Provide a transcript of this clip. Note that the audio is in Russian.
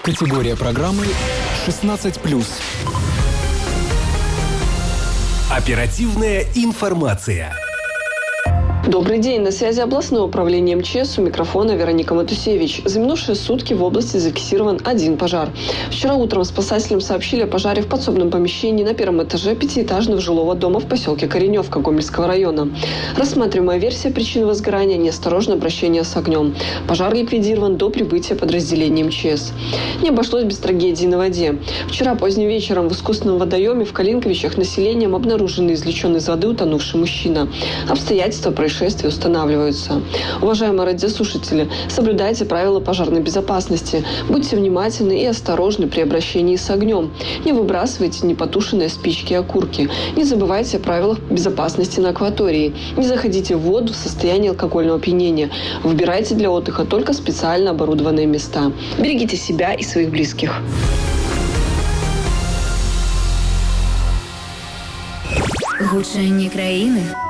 Категория программы 16+. Оперативная информация. Добрый день. На связи областное управление МЧС. У микрофона Вероника Матусевич. За минувшие сутки в области зафиксирован один пожар. Вчера утром спасателям сообщили о пожаре в подсобном помещении на первом этаже пятиэтажного жилого дома в поселке Кореневка Гомельского района. Рассматриваемая версия причины возгорания – неосторожное обращение с огнем. Пожар ликвидирован до прибытия подразделений МЧС. Не обошлось без трагедии на воде. Вчера поздним вечером в искусственном водоеме в Калинковичах населением обнаружен извлеченный из воды утонувший мужчина. Обстоятельства происшествия устанавливаются. Уважаемые радиослушатели, соблюдайте правила пожарной безопасности. Будьте внимательны и осторожны при обращении с огнем. Не выбрасывайте непотушенные спички и окурки. Не забывайте о правилах безопасности на акватории. Не заходите в воду в состоянии алкогольного опьянения. Выбирайте для отдыха только специально оборудованные места. Берегите себя и своих близких. Гучання країни